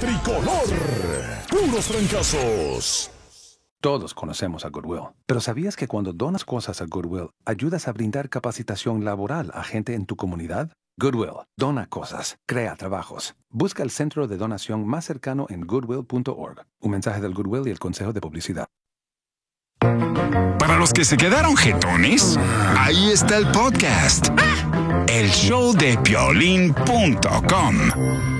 tricolor. Puros fracasos. Todos conocemos a Goodwill, pero ¿sabías que cuando donas cosas a Goodwill, ayudas a brindar capacitación laboral a gente en tu comunidad? Goodwill, dona cosas, crea trabajos. Busca el centro de donación más cercano en goodwill.org. Un mensaje del Goodwill y el Consejo de Publicidad. Para los que se quedaron jetones, ahí está el podcast. El show de Piolín.com.